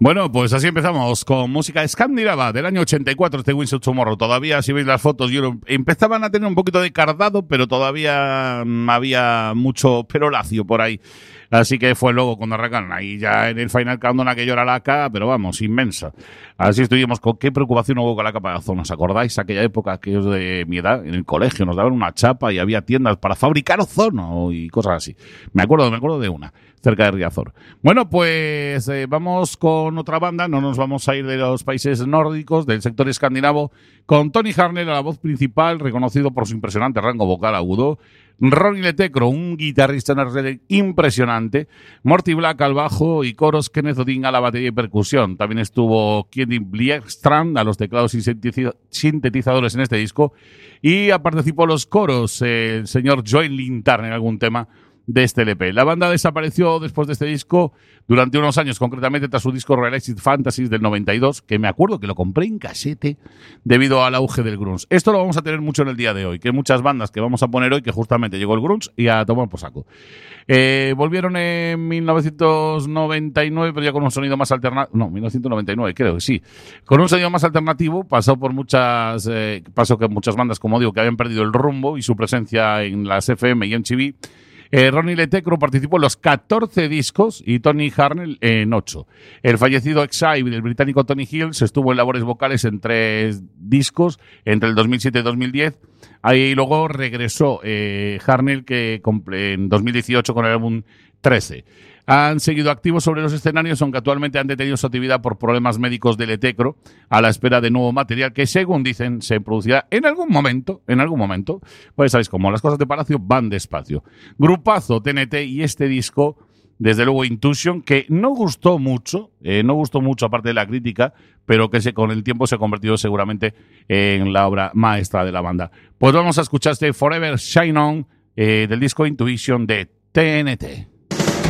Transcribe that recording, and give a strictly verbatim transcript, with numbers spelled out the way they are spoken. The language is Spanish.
Bueno, pues así empezamos con música escandinava del año ochenta y cuatro, este Wings of Tomorrow. Todavía, si veis las fotos, yo empezaban a tener un poquito de cardado, pero todavía había mucho pelo lacio por ahí. Así que fue luego cuando arrancaron. Ahí ya en el Final Countdown aquello era la capa, pero vamos, inmensa. Así estuvimos. Con qué preocupación hubo con la capa de ozono. ¿Os acordáis? Aquella época que es de mi edad, en el colegio nos daban una chapa y había tiendas para fabricar ozono y cosas así. Me acuerdo, me acuerdo de una, cerca de Riazor. Bueno, pues eh, vamos con otra banda. No nos vamos a ir de los países nórdicos, del sector escandinavo, con Tony Harnell a la voz principal, reconocido por su impresionante rango vocal agudo. Ronny Letecro, un guitarrista impresionante. Morty Black al bajo y coros. Kenneth Odin a la batería y percusión. También estuvo Kenny Bjerkstrand a los teclados y sintetizadores en este disco. Y participó en los coros eh, el señor Joel Lintarn en algún tema de este L P. La banda desapareció después de este disco durante unos años, concretamente tras su disco Realistic Fantasies del noventa y dos, que me acuerdo que lo compré en casete debido al auge del grunge. Esto lo vamos a tener mucho en el día de hoy, que hay muchas bandas que vamos a poner hoy que justamente llegó el grunge y a tomar por saco. Eh, volvieron en mil novecientos noventa y nueve, pero ya con un sonido más alternativo. No, mil novecientos noventa y nueve, creo que sí. Con un sonido más alternativo, pasó por muchas, eh, pasó que muchas bandas, como digo, que habían perdido el rumbo y su presencia en las F M y en M T V. Eh, Ronny Letecro participó en los catorce discos y Tony Harnell en ocho. El fallecido ex-I del británico Tony Hills estuvo en labores vocales en tres discos entre el dos mil siete y dos mil diez. Ahí luego regresó eh, Harnell que en dos mil dieciocho con el álbum trece. Han seguido activos sobre los escenarios, aunque actualmente han detenido su actividad por problemas médicos de Letecro, a la espera de nuevo material que, según dicen, se producirá en algún momento, en algún momento. Pues sabéis, como las cosas de Palacio van despacio. Grupazo T N T y este disco, desde luego Intuition, que no gustó mucho, eh, no gustó mucho aparte de la crítica, pero que se, con el tiempo se ha convertido seguramente en la obra maestra de la banda. Pues vamos a escuchar este Forever Shine On eh, del disco Intuition de T N T.